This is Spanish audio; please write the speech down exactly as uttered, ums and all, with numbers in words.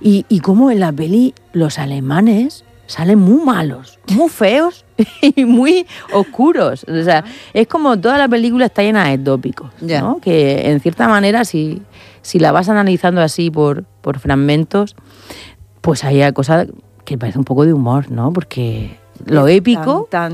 Y, y como en la peli los alemanes salen muy malos, muy feos y muy oscuros. O sea, es como toda la película está llena de tópicos, Ya. ¿no? Que en cierta manera, si, si la vas analizando así por, por fragmentos, pues hay cosas que parece un poco de humor, ¿no? Porque lo épico... Tan, tan